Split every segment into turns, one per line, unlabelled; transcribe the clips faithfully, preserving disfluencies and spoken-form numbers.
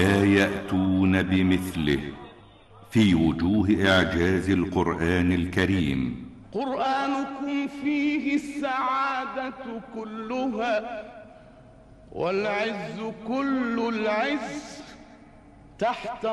لا يأتون بمثله في وجوه إعجاز القرآن الكريم.
قرآنكم فيه السعادة كلها والعز كل العز تحت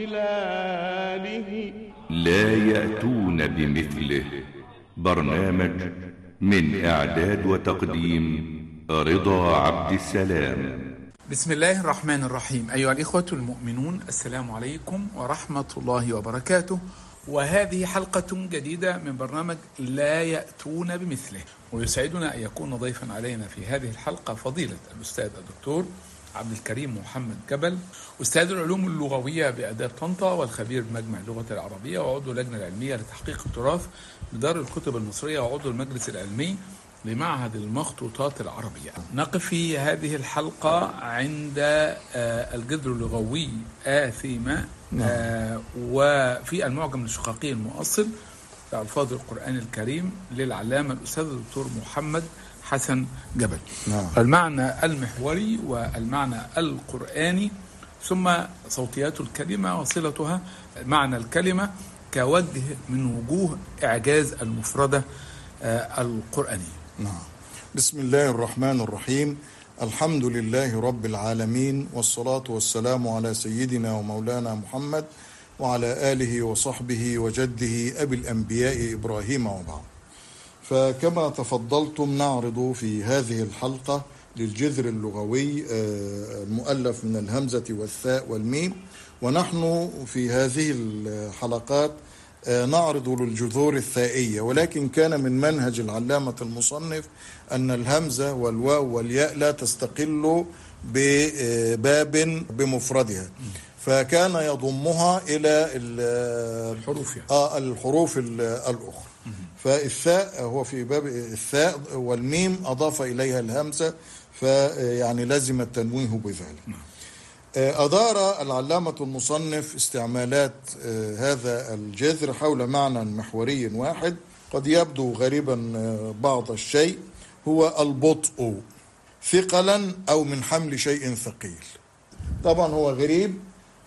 ظلاله.
لا يأتون بمثله، برنامج من إعداد وتقديم رضا عبد السلام.
بسم الله الرحمن الرحيم. أيها الإخوة المؤمنون، السلام عليكم ورحمة الله وبركاته، وهذه حلقة جديدة من برنامج لا يأتون بمثله، ويسعدنا أن يكون ضيفا علينا في هذه الحلقة فضيلة الأستاذ الدكتور عبد الكريم محمد جبل، أستاذ العلوم اللغوية بآداب طنطا والخبير بمجمع اللغة العربية وعضو اللجنة العلمية لتحقيق التراث بدار الكتب المصرية وعضو المجلس العلمي لمعهد المخطوطات العربية. نقف في هذه الحلقة عند الجذر اللغوي آثمة وفي المعجم الشقاقي المؤصل لألفاظ القرآن الكريم للعلامة الأستاذ الدكتور محمد حسن جبل. نعم. المعنى المحوري والمعنى القرآني، ثم صوتيات الكلمة وصلتها معنى الكلمة كوجه من وجوه إعجاز المفردة القرآنية.
نعم. بسم الله الرحمن الرحيم. الحمد لله رب العالمين، والصلاة والسلام على سيدنا ومولانا محمد وعلى آله وصحبه وجده أبي الأنبياء إبراهيم وبعد. فكما تفضلتم نعرض في هذه الحلقة للجذر اللغوي المؤلف من الهمزة والثاء والميم، ونحن في هذه الحلقات نعرض للجذور الثائية، ولكن كان من منهج العلامة المصنف أن الهمزة والواو والياء لا تستقل بباب بمفردها، فكان يضمها إلى
الحروف
آه الحروف الأخرى. فالثاء هو في باب الثاء، والميم أضاف إليها الهمزة، فيعني لازم التنويه بذلك. أدار العلامة المصنف استعمالات هذا الجذر حول معنى محوري واحد قد يبدو غريبا بعض الشيء، هو البطء، ثقلا أو من حمل شيء ثقيل. طبعا هو غريب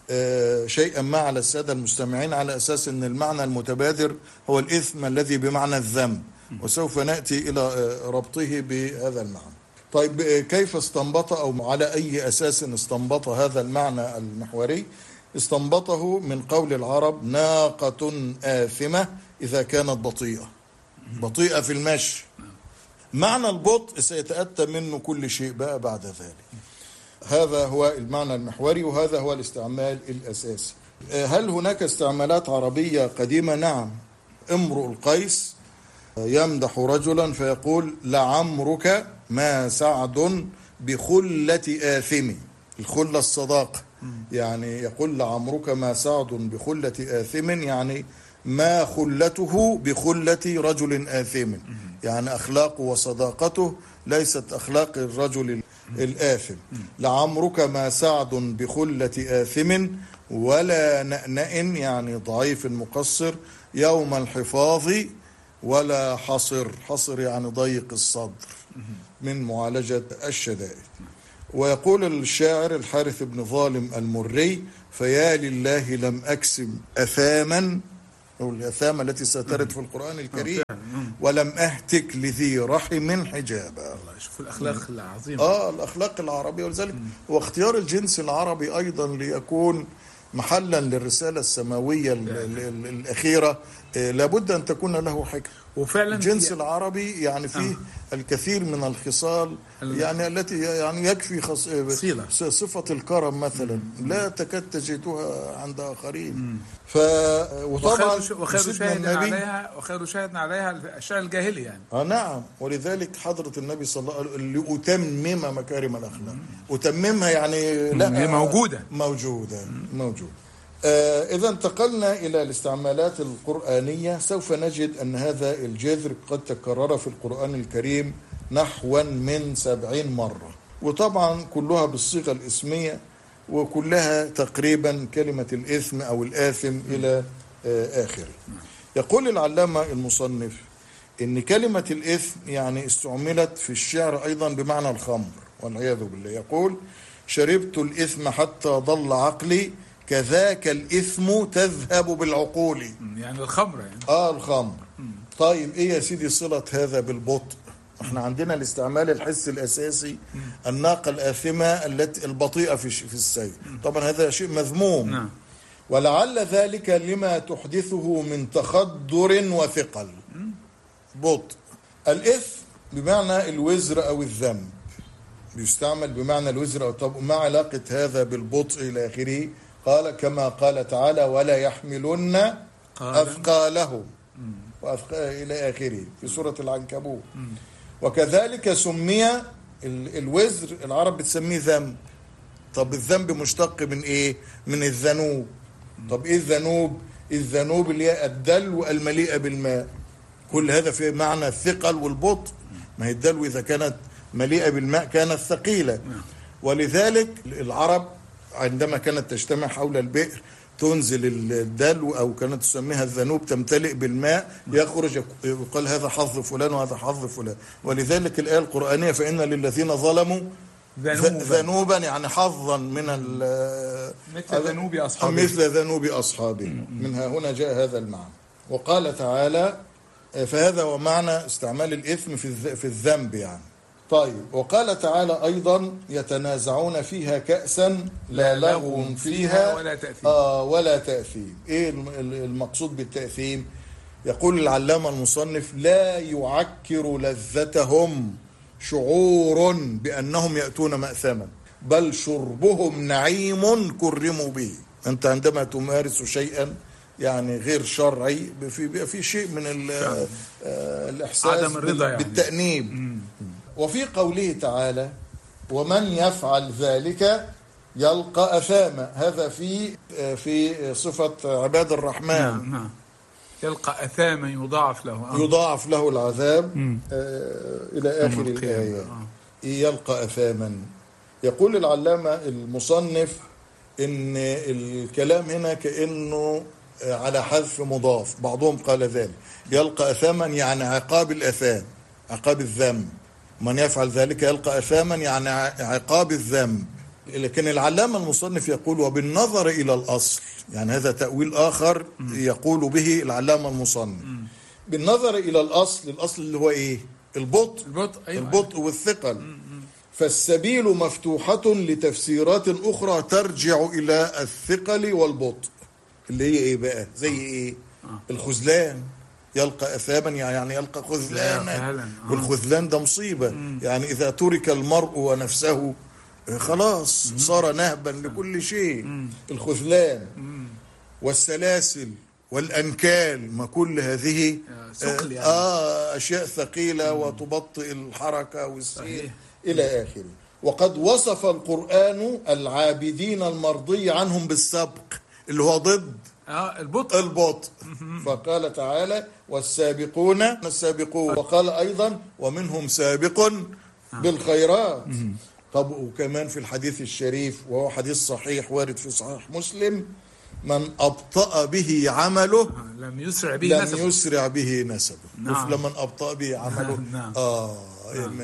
شيئا ما على السادة المستمعين، على أساس أن المعنى المتبادر هو الإثم الذي بمعنى الذنب، وسوف نأتي إلى ربطه بهذا المعنى. طيب كيف استنبط أو على أي أساس استنبط هذا المعنى المحوري؟ استنبطه من قول العرب: ناقة آثمة إذا كانت بطيئة، بطيئة في المشي. معنى البطء سيتأتى منه كل شيء بقى بعد ذلك. هذا هو المعنى المحوري، وهذا هو الاستعمال الأساسي. هل هناك استعمالات عربية قديمة؟ نعم. امرؤ القيس يمدح رجلا فيقول: لعمرك ما سعد بخلة آثم. الخلة الصداقة، يعني يقول: لعمرك ما سعد بخلة آثم، يعني ما خلته بخلة رجل آثم، يعني أخلاقه وصداقته ليست أخلاق الرجل الآثم. لعمرك ما سعد بخلة آثم ولا نأنأ، يعني ضعيف مقصر، يوم الحفاظ ولا حصر. حصر يعني ضيق الصدر من معالجة الشدائد. ويقول الشاعر الحارث بن ظالم المري: فيا لله لم أكسب أثاما، أو الأثام التي سترد في القرآن الكريم، ولم أهتك لذي رحم حجابا.
الله، شوف الأخلاق العظيمة.
آه الأخلاق العربية، ولذلك هو اختيار الجنس العربي أيضا ليكون محلا للرسالة السماوية الأخيرة لابد أن تكون له حكم.
وفعلا
الجنس العربي يعني فيه آه. الكثير من الخصال يعني التي يعني يكفي خص... صفة الكرم مثلا لا تكاد تجدها عند آخرين. ف
وطبعا وخير شاهد عليها وخير شاهد عليها الشعر الجاهلي يعني.
اه نعم. ولذلك حضرة النبي صلى الله عليه وسلم: لأتمم مكارم الأخلاق. أتممها يعني لا
موجودة
موجودة موجودة. آه إذا انتقلنا إلى الاستعمالات القرآنية سوف نجد أن هذا الجذر قد تكرر في القرآن الكريم نحو من سبعين مرة، وطبعا كلها بالصيغة الاسمية، وكلها تقريبا كلمة الإثم أو الآثم إلى آه آخره. يقول العلامة المصنف إن كلمة الإثم يعني استعملت في الشعر أيضا بمعنى الخمر والعياذ بالله. يقول: شربت الإثم حتى ضل عقلي كذاك الإثم تذهب بالعقول.
يعني الخمر يعني.
آه الخمر. طيب إيه يا سيدي صلة هذا بالبطء؟ احنا عندنا الاستعمال الحسي الأساسي الناقة الآثمة التي البطيئة في في السير. طبعا هذا شيء مذموم.
نعم.
ولعل ذلك لما تحدثه من تخدر وثقل. بطء. الإثم بمعنى الوزر أو الذنب، بيستعمل بمعنى الوزر أو. طب ما علاقة هذا بالبطء إلى آخره؟ قال كما قال تعالى ولا يحملن أثقالهم إلى آخره في سورة العنكبوت. وكذلك سمي الوزر العرب بتسميه ذنب. طب الذنب مشتق من إيه؟ من الذنوب. طب إيه الذنوب؟ الذنوب اللي هي الدلو المليئة بالماء. كل هذا في معنى الثقل والبطء. ما هي الدلو إذا كانت مليئة بالماء كانت ثقيلة. ولذلك العرب عندما كانت تجتمع حول البئر تنزل الدلو أو كانت تسميها الذنوب تمتلئ بالماء، يخرج يقال هذا حظ فلان وهذا حظ فلان. ولذلك الآية القرآنية فإن للذين ظلموا ذنوبا يعني حظا من
مثل ذنوب أصحابه
مثل ذنوب أصحابه. منها هنا جاء هذا المعنى. وقال تعالى فهذا ومعنى استعمال الإثم في الذنب يعني. طيب وقال تعالى أيضا يتنازعون فيها كأسا لا لغو فيها
ولا تأثيم.
آه ولا تأثيم. إيه المقصود بالتأثيم؟ يقول العلامة المصنف لا يعكر لذتهم شعور بأنهم يأتون مأثما بل شربهم نعيم كرموا به. أنت عندما تمارس شيئا يعني غير شرعي في في شيء من الإحساس
عدم الرضا يعني.
بالتأنيب. مم. وفي قوله تعالى ومن يفعل ذلك يلقى أثاما، هذا في في صفة عباد الرحمن.
نعم نعم. يلقى أثاما يضاعف له آه.
يضاعف له العذاب آه إلى آخر الآية. آه. يلقى أثاما. يقول العلامة المصنف إن الكلام هنا كأنه على حذف مضاف، بعضهم قال ذلك. يلقى أثاما يعني عقاب الأثام، عقاب الذنب. من يفعل ذلك يلقى أثاما يعني عقاب الذنب. لكن العلامة المصنف يقول وبالنظر إلى الأصل، يعني هذا تأويل آخر يقول به العلامة المصنف. بالنظر إلى الأصل، الأصل اللي هو إيه؟ البطء.
البطء, أيوة.
البطء والثقل. فالسبيل مفتوحة لتفسيرات أخرى ترجع إلى الثقل والبطء، اللي هي إيه بقى؟ زي إيه؟ الخذلان. يلقى أثاما يعني يلقى خذلانا، والخذلان ده مصيبة. مم. يعني إذا ترك المرء ونفسه خلاص مم. صار نهبا لكل شيء. مم. الخذلان مم. والسلاسل والأنكال، ما كل هذه
آه, يعني.
آه أشياء ثقيلة مم. وتبطئ الحركة والسير إلى آخره. وقد وصف القرآن العابدين المرضي عنهم بالسبق اللي هو ضد
آه البطء
البطء. فقال تعالى والسابقون السابقون، وقال أيضا ومنهم سابق بالخيرات. طب وكمان في الحديث الشريف وهو حديث صحيح وارد في صحيح مسلم من أبطأ به عمله
لم يسرع به نسبه
لم يسرع به نسبه. نعم. من أبطأ به عمله
نعم.
آه نعم.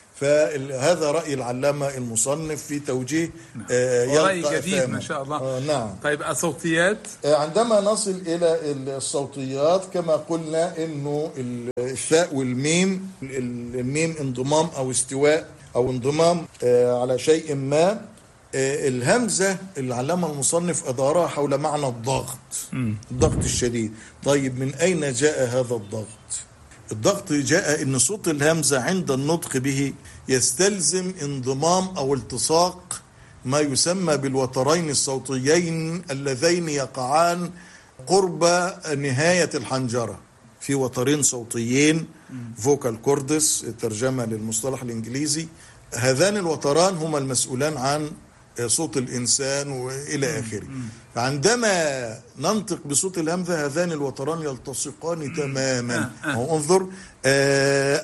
فهذا رأي العلامة المصنف في توجيه
نعم. آه رأي جديد أثاما. ما شاء الله.
آه نعم.
طيب الصوتيات
آه عندما نصل إلى الصوتيات كما قلنا إنه الثاء والميم، الميم انضمام أو استواء أو انضمام آه على شيء ما. آه الهمزة العلامة المصنف أدارها حول معنى الضغط. م. الضغط الشديد. طيب من أين جاء هذا الضغط؟ الضغط جاء إن صوت الهمزة عند النطق به يستلزم انضمام أو التصاق ما يسمى بالوترين الصوتيين اللذين يقعان قرب نهاية الحنجرة. في وترين صوتيين فوكال كوردس، الترجمة للمصطلح الإنجليزي. هذان الوتران هما المسؤولان عن صوت الإنسان وإلى آخره. فعندما ننطق بصوت الهمزة هذان الوتران يلتصقان تماما. انظر آه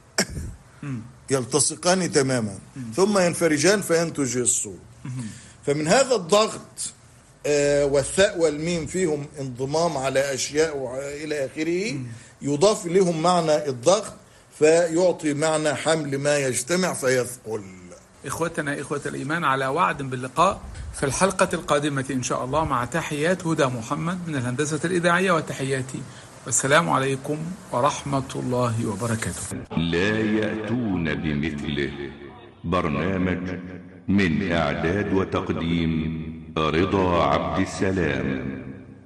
يلتصقان تماما ثم ينفرجان فينتج الصوت. فمن هذا الضغط آه والثاء والميم فيهم انضمام على أشياء إلى آخره، يضاف لهم معنى الضغط فيعطي معنى حمل ما يجتمع فيثقل.
إخوتنا إخوة الإيمان على وعد باللقاء في الحلقة القادمة إن شاء الله، مع تحيات هدى محمد من الهندسة الإذاعية وتحياتي، والسلام عليكم ورحمة الله وبركاته.
لا يأتون بمثله. برنامج من إعداد وتقديم رضا عبد السلام.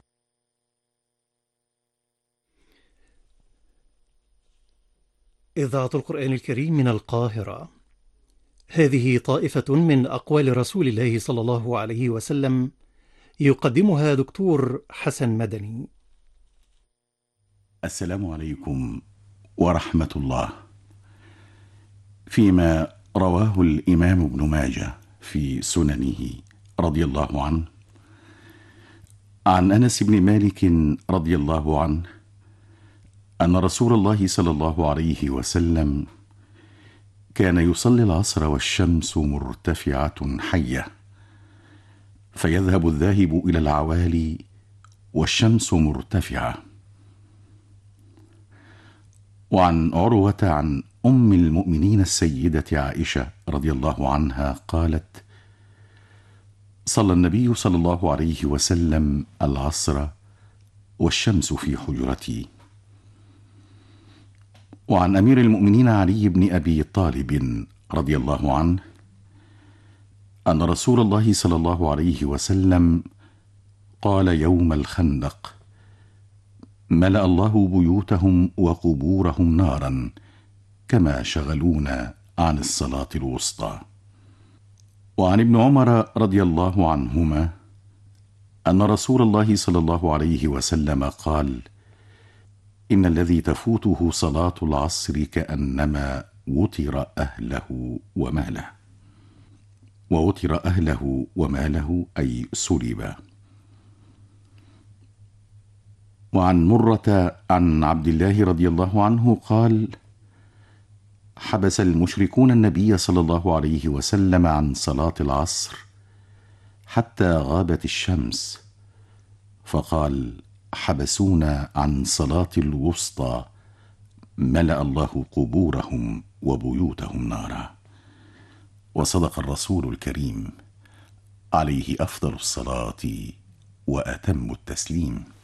إذاعة القرآن الكريم من القاهرة. هذه طائفة من أقوال رسول الله صلى الله عليه وسلم، يقدمها دكتور حسن مدني.
السلام عليكم ورحمة الله. فيما رواه الإمام ابن ماجه في سننه رضي الله عنه عن أنس بن مالك رضي الله عنه أن رسول الله صلى الله عليه وسلم كان يصلي العصر والشمس مرتفعة حية، فيذهب الذاهب إلى العوالي والشمس مرتفعة. وعن عروة عن أم المؤمنين السيدة عائشة رضي الله عنها قالت: صلى النبي صلى الله عليه وسلم العصر والشمس في حجرتي. وعن أمير المؤمنين علي بن أبي طالب رضي الله عنه أن رسول الله صلى الله عليه وسلم قال يوم الخندق: ملأ الله بيوتهم وقبورهم نارا كما شغلونا عن الصلاة الوسطى. وعن ابن عمر رضي الله عنهما أن رسول الله صلى الله عليه وسلم قال: إن الذي تفوته صلاة العصر كأنما وتر أهله وماله. ووتر أهله وماله أي سلب. وعن مرة عن عبد الله رضي الله عنه قال: حبس المشركون النبي صلى الله عليه وسلم عن صلاة العصر حتى غابت الشمس، فقال: حبسونا عن صلاة الوسطى ملأ الله قبورهم وبيوتهم نارا. وصدق الرسول الكريم عليه أفضل الصلاة وأتم التسليم.